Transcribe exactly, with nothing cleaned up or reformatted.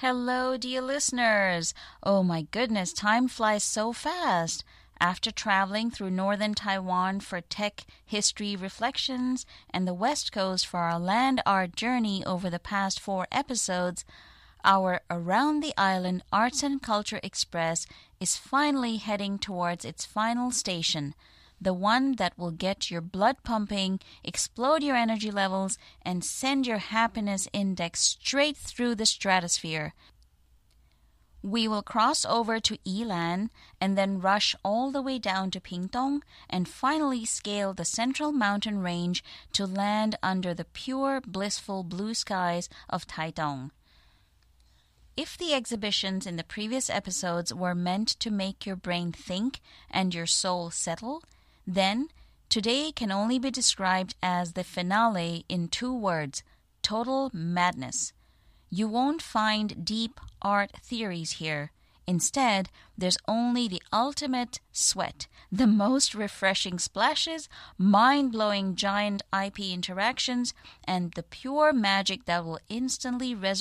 Hello, dear listeners. Oh my goodness, time flies so fast. After traveling through northern Taiwan for tech history reflections and the West Coast for our land art journey over the past four episodes, our Around the Island Arts and Culture Express is finally heading towards its final station, the one that will get your blood pumping, explode your energy levels, and send your happiness index straight through the stratosphere. We will cross over to Yilan and then rush all the way down to Pingtung and finally scale the central mountain range to land under the pure, blissful blue skies of Taitung. If the exhibitions in the previous episodes were meant to make your brain think and your soul settle, then today can only be described as the finale in two words: total madness. You won't find deep art theories here. Instead, there's only the ultimate sweat, the most refreshing splashes, mind-blowing giant I P interactions, and the pure magic that will instantly resurrect